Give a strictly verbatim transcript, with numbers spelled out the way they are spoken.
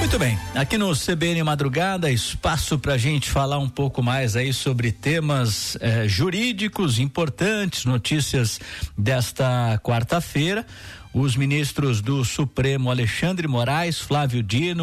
Muito bem, aqui no C B N Madrugada, espaço pra gente falar um pouco mais aí sobre temas eh, jurídicos importantes, notícias desta quarta-feira. Os ministros do Supremo, Alexandre Moraes, Flávio Dino